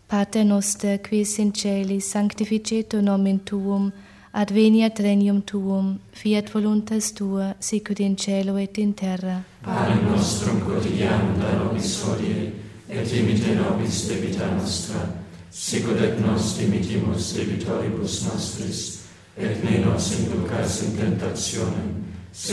Pater noster, qui es in celis, sanctificetur nomen tuum, adveniat regnum tuum, fiat voluntas tua, sicut in cielo et in terra. Panem nostrum quotidianum da nobis hodie, et dimite nobis debita nostra, sicut et nos dimitimus debitoribus nostris, et ne nos inducas in tentationem,